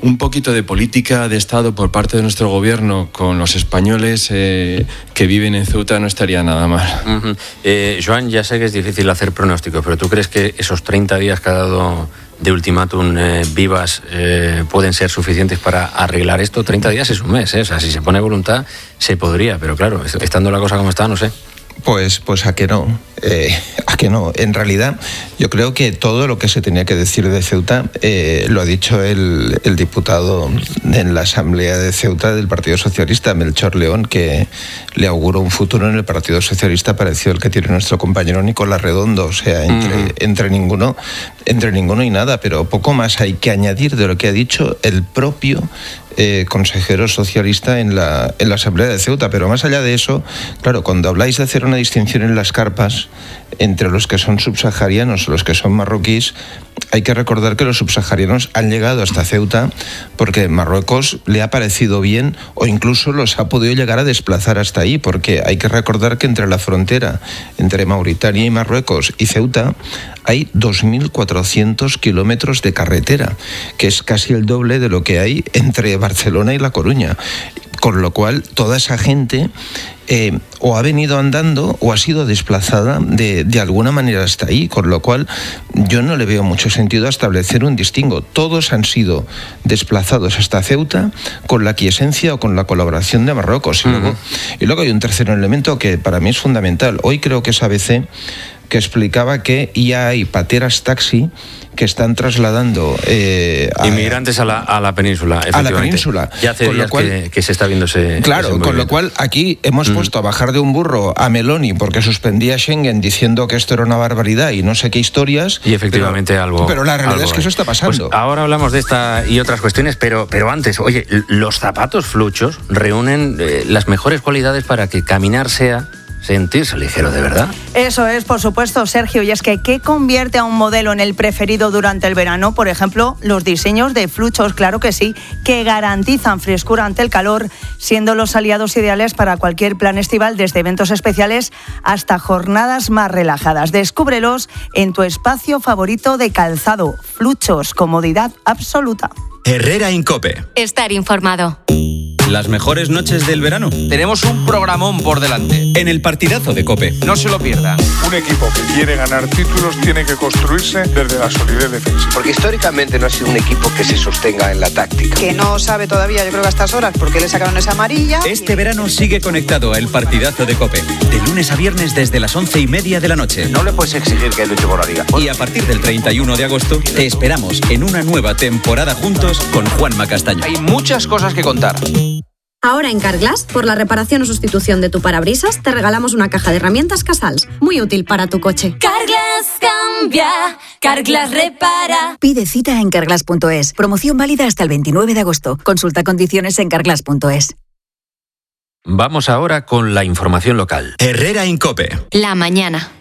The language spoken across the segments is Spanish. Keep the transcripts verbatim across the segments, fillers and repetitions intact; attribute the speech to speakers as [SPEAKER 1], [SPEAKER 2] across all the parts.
[SPEAKER 1] un poquito de política de Estado por parte de nuestro gobierno con los españoles eh, que viven en Ceuta no estaría nada mal.
[SPEAKER 2] Uh-huh. Eh, Joan, ya sé que es difícil hacer pronósticos, pero ¿tú crees que esos treinta días que ha dado de ultimátum eh, Vivas eh, pueden ser suficientes para arreglar esto? treinta días es un mes, ¿eh? O sea, si se pone voluntad se podría, pero claro, estando la cosa como está, no sé.
[SPEAKER 3] Pues, pues a que no, eh, a que no. En realidad, yo creo que todo lo que se tenía que decir de Ceuta eh, lo ha dicho el, el diputado en la Asamblea de Ceuta del Partido Socialista, Melchor León, que le auguró un futuro en el Partido Socialista parecido al que tiene nuestro compañero Nicolás Redondo. O sea, entre, uh-huh. entre ninguno, entre ninguno y nada, pero poco más hay que añadir de lo que ha dicho el propio Eh, consejero socialista en la, en la Asamblea de Ceuta. Pero más allá de eso, claro, cuando habláis de hacer una distinción en las carpas entre los que son subsaharianos y los que son marroquíes, hay que recordar que los subsaharianos han llegado hasta Ceuta porque Marruecos le ha parecido bien o incluso los ha podido llegar a desplazar hasta ahí, porque hay que recordar que entre la frontera entre Mauritania y Marruecos y Ceuta hay dos mil cuatrocientos kilómetros de carretera, que es casi el doble de lo que hay entre Barcelona y La Coruña. Con lo cual, toda esa gente eh, o ha venido andando o ha sido desplazada de, de alguna manera hasta ahí, con lo cual yo no le veo mucho sentido a establecer un distingo. Todos han sido desplazados hasta Ceuta con la quiesencia o con la colaboración de Marruecos. Y, uh-huh. luego, y luego hay un tercer elemento que para mí es fundamental. Hoy creo que es A B C que explicaba que ya hay pateras taxi que están trasladando eh,
[SPEAKER 2] a, inmigrantes a la, a la península,
[SPEAKER 3] a la península.
[SPEAKER 2] Ya hace
[SPEAKER 3] con
[SPEAKER 2] días
[SPEAKER 3] lo cual,
[SPEAKER 2] que, que se está viendo ese
[SPEAKER 3] claro,
[SPEAKER 2] ese
[SPEAKER 3] con lo cual aquí hemos mm. puesto a bajar de un burro a Meloni porque suspendía Schengen diciendo que esto era una barbaridad y no sé qué historias.
[SPEAKER 2] Y efectivamente
[SPEAKER 3] pero,
[SPEAKER 2] algo.
[SPEAKER 3] Pero la realidad
[SPEAKER 2] algo
[SPEAKER 3] es que eso está pasando.
[SPEAKER 2] Pues ahora hablamos de esta y otras cuestiones, pero, pero antes, oye, los zapatos fluchos reúnen eh, las mejores cualidades para que caminar sea sentirse ligero, ¿de verdad?
[SPEAKER 4] Eso es, por supuesto, Sergio. Y es que, ¿qué convierte a un modelo en el preferido durante el verano? Por ejemplo, los diseños de fluchos, claro que sí, que garantizan frescura ante el calor, siendo los aliados ideales para cualquier plan estival, desde eventos especiales hasta jornadas más relajadas. Descúbrelos en tu espacio favorito de calzado. Fluchos, comodidad absoluta.
[SPEAKER 5] Herrera Incope.
[SPEAKER 6] Estar informado.
[SPEAKER 5] Las mejores noches del verano.
[SPEAKER 7] Tenemos un programón por delante.
[SPEAKER 5] En el partidazo de COPE.
[SPEAKER 7] No se lo pierdan.
[SPEAKER 8] Un equipo que quiere ganar títulos tiene que construirse desde la solidez defensiva.
[SPEAKER 9] Porque históricamente no ha sido un equipo que se sostenga en la táctica.
[SPEAKER 10] Que no sabe todavía, yo creo que a estas horas, por qué le sacaron esa amarilla.
[SPEAKER 5] Este verano sigue conectado a el partidazo de COPE. De lunes a viernes desde las once y media de la noche.
[SPEAKER 9] No le puedes exigir que luche por la liga.
[SPEAKER 5] Y a partir del treinta y uno de agosto te esperamos en una nueva temporada juntos con Juanma Castaño.
[SPEAKER 7] Hay muchas cosas que contar.
[SPEAKER 11] Ahora en Carglass, por la reparación o sustitución de tu parabrisas, te regalamos una caja de herramientas Casals, muy útil para tu coche.
[SPEAKER 12] Carglass cambia, Carglass repara.
[SPEAKER 13] Pide cita en carglass punto es. Promoción válida hasta el veintinueve de agosto. Consulta condiciones en carglass punto es.
[SPEAKER 2] Vamos ahora con la información local.
[SPEAKER 5] Herrera Incope.
[SPEAKER 6] La mañana.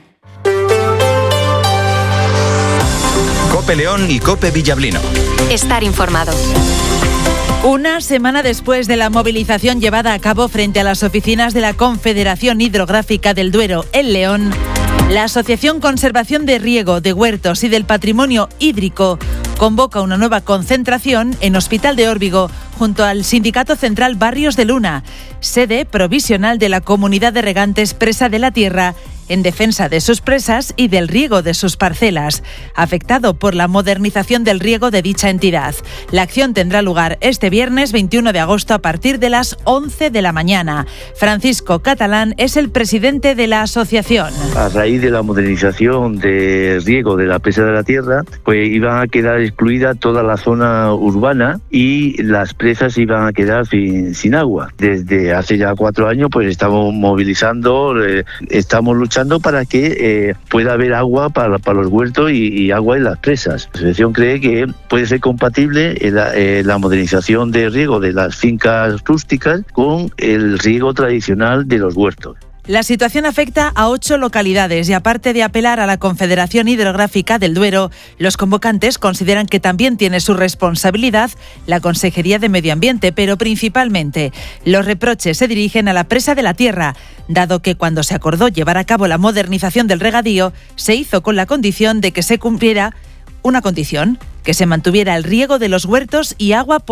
[SPEAKER 5] COPE León y COPE Villablino.
[SPEAKER 6] Estar informado.
[SPEAKER 14] Una semana después de la movilización llevada a cabo frente a las oficinas de la Confederación Hidrográfica del Duero en León, la Asociación Conservación de Riego, de Huertos y del Patrimonio Hídrico convoca una nueva concentración en Hospital de Órbigo junto al Sindicato Central Barrios de Luna, sede provisional de la Comunidad de Regantes Presa de la Tierra, en defensa de sus presas y del riego de sus parcelas, afectado por la modernización del riego de dicha entidad. La acción tendrá lugar este viernes veintiuno de agosto a partir de las once de la mañana. Francisco Catalán es el presidente de la asociación.
[SPEAKER 15] A raíz de la modernización de riego de la presa de la tierra, pues iban a quedar excluida toda la zona urbana y las presas iban a quedar sin, sin agua. Desde hace ya cuatro años pues estamos movilizando, eh, estamos luchando para que eh, pueda haber agua para, para los huertos y, y agua en las presas. La asociación cree que puede ser compatible la, eh, la modernización de riego de las fincas rústicas con el riego tradicional de los huertos.
[SPEAKER 14] La situación afecta a ocho localidades y, aparte de apelar a la Confederación Hidrográfica del Duero, los convocantes consideran que también tiene su responsabilidad la Consejería de Medio Ambiente, pero principalmente los reproches se dirigen a la Presa de la Tierra, dado que cuando se acordó llevar a cabo la modernización del regadío, se hizo con la condición de que se cumpliera una condición, que se mantuviera el riego de los huertos y agua